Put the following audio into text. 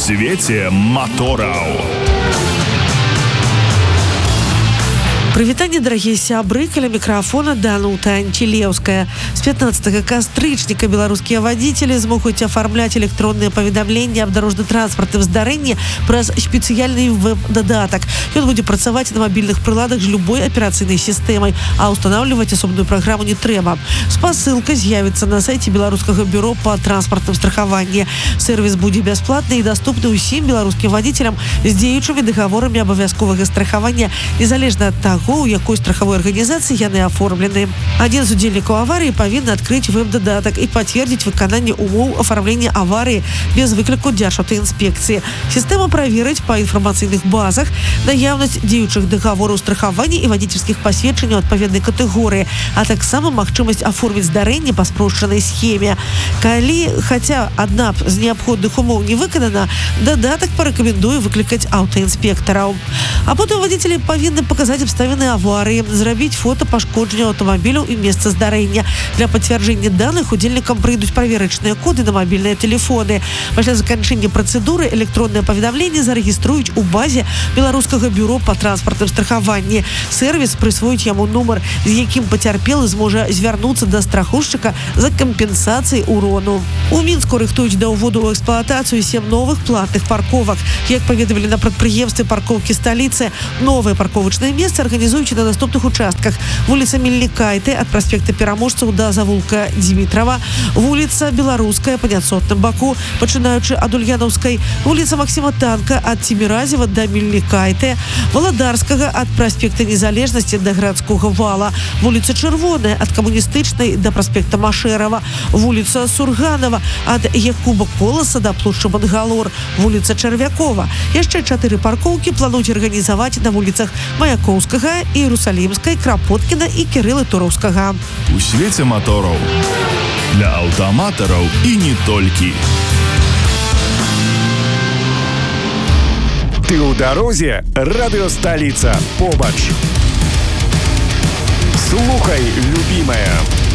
свеце мотораў. Прывітанне, дарагія сябры, каля мікрафона Данута Антилеўская. З 15 кастрычніка беларускія вадзіцелі змогуць афармляць электронныя паведамленні аб дарожна-транспартным здарэнні праз спецыяльны веб-дадатак. Ён будзе працаваць на мабільных прыладах з любой аперацыйнай сістэмай, а ўстанаўліваць асобную праграму не трэба. Спасылка з'явіцца на сайце беларускага бюро па транспартным страхаванні. Сэрвіс будзе бясплатны і даступны ўсім беларускім вадзіцелям з дзеючымі дагаворамі абавязковага страхавання, незалежна ад таго, у якой страхавой арганізацыі яны аформлены. Адзін з удзельнікаў аварыі павінен адкрыць веб-дадатак і пацвердзіць выкананне умоў афармлення аварыі без выкліку Дзяржаўтаінспекцыі. Сістэма праверыць па інфармацыйных базах наяўнасць дзеючых дагавораў страхавання і вадзіцельскіх пасведчанняў адпаведнай катэгорыі, а таксама магчымасць аформіць здарэнне па спрошчанай схеме. Калі хаця адна з неабходных умоў не выканана, дадатак парэкамендуе выклікаць аўтаінспектараў. А потым вадзіцелі павінны паказаць абставіны аварыі, зрабіць фота пашкоджання аўтамабіляў і месца здарэння. Для пацвярджэння даных удзельнікам прыйдуць праверачныя коды на мабільныя тэлефоны. Пасля заканчэння працэдуры электронныя паведамленні зарэгіструюць у базе беларускага бюро па транспартным страхаванні. Сэрвіс прысвоіць яму нумар, з якім пацярпелы зможа звярнуцца да страхоўшчыка за кампенсацыяй урону. У Мінску рыхтуюць да ўводу ў эксплуатацыю 7 новых платных парковак. Як паведамілі на прадпрыемстве паркоўкі сталіцы, новыя парковачныя месцы арганізуюць на наступных участках: вуліца Мельнікайты ад праспекта Пераможцаў да завулка Дмітрава, вуліца Беларуская па няцотным баку, пачынаючы ад Ульянаўскай, вуліца Максіма Танка ад Ціміразева да Мельнікайты, Валадарскага ад праспекта Незалежнасці да гарадскога вала, вуліца Чырвоная ад Камуністычнай да праспекта Машэрава, вуліца Сурганова ад Якуба Коласа да плошчы Мангалор, вуліца Чарвякова. Яшчэ 4 паркоўкі плануюць арганізаваць на вуліцах Маяковскага, Іерусалімскай, Крапоткіна і Кірылы Туроўскага. У свеце мотораў. Для аўтаматараў і не толькі. Ты ў дарозе? Радыёсталіца побач. Слухай, любімая.